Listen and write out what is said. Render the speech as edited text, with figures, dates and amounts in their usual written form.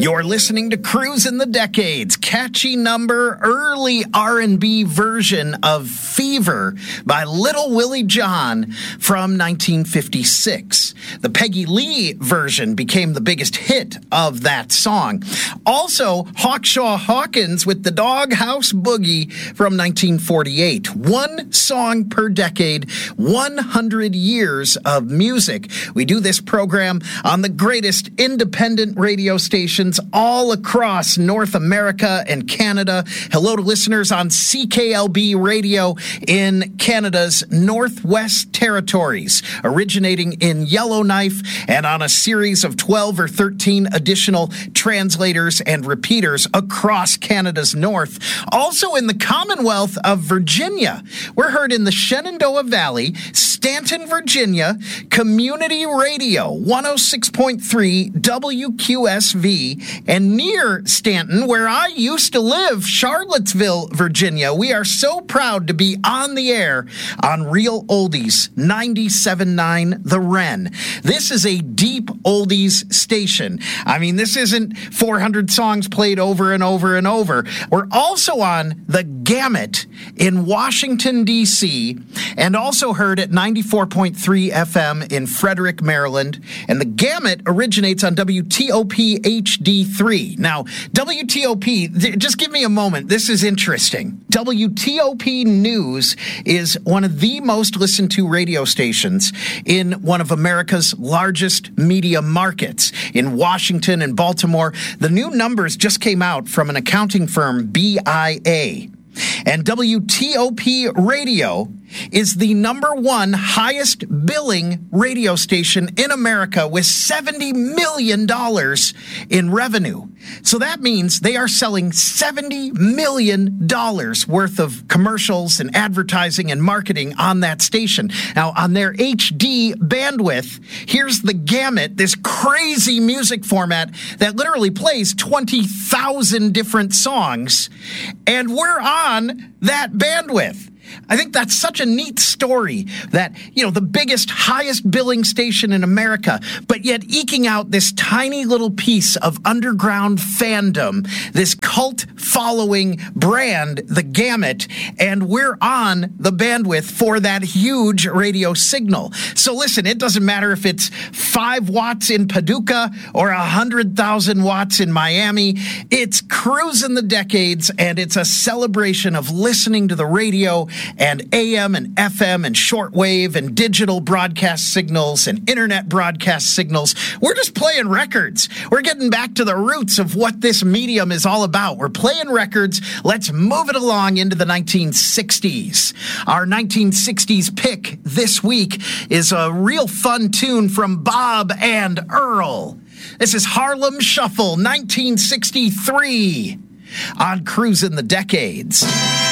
You're listening to Cruise in the Decades, catchy number, early R&B version of Fever by Little Willie John from 1956. The Peggy Lee version became the biggest hit of that song. Also, Hawkshaw Hawkins with the Doghouse Boogie from 1948. One song per decade, 100 years of music. We do this program on the greatest independent radio stations all across North America and Canada. Hello to listeners on CKLB Radio in Canada's Northwest Territories, originating in Yellowknife and on a series of 12 or 13 additional translators and repeaters across Canada's north. Also in the Commonwealth of Virginia, we're heard in the Shenandoah Valley, Stanton, Virginia, Community Radio, 106.3 WQSV, and near Stanton, where I used to live, Charlottesville, Virginia. We are so proud to be on the air on Real Oldies 97.9 The Wren. This is a deep oldies station. I mean, this isn't 400 songs played over and over and over. We're also on the Gamut in Washington, D.C., and also heard at 94.3 FM in Frederick, Maryland. And the Gamut originates on WTOP HD3. Now, WTOP, just give me a moment. This is interesting. WTOP News is one of the most listened to radio stations in one of America's largest media markets. In Washington and Baltimore, the new numbers just came out from an accounting firm, BIA. And WTOP Radio is the number one highest billing radio station in America with $70 million in revenue. So that means they are selling $70 million worth of commercials and advertising and marketing on that station. Now, on their HD bandwidth, here's the Gamut, this crazy music format that literally plays 20,000 different songs, and we're on that bandwidth. I think that's such a neat story that, you know, the biggest, highest billing station in America, but yet eking out this tiny little piece of underground fandom, this cult following brand, the Gamut, and we're on the bandwidth for that huge radio signal. So listen, it doesn't matter if it's 5 watts in Paducah or 100,000 watts in Miami. It's Cruise in the Decades, and it's a celebration of listening to the radio and AM and FM and shortwave and digital broadcast signals and internet broadcast signals. We're just playing records. We're getting back to the roots of what this medium is all about. We're playing records. Let's move it along into the 1960s. Our 1960s pick this week is a real fun tune from Bob and Earl. This is Harlem Shuffle, 1963 on Cruise in the Decades.